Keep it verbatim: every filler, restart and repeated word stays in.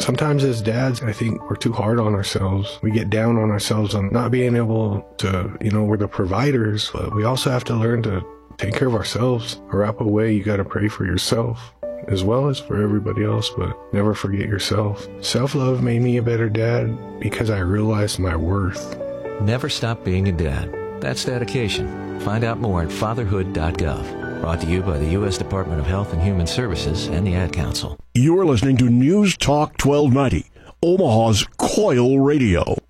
Sometimes as dads, I think we're too hard on ourselves. We get down on ourselves on not being able to, you know, we're the providers, but we also have to learn to take care of ourselves. A wrap away, you got to pray for yourself as well as for everybody else, but never forget yourself. Self-love made me a better dad because I realized my worth. Never stop being a dad. That's dedication. Find out more at fatherhood dot gov. Brought to you by the U S Department of Health and Human Services and the Ad Council. You're listening to News Talk twelve ninety, Omaha's Coil Radio.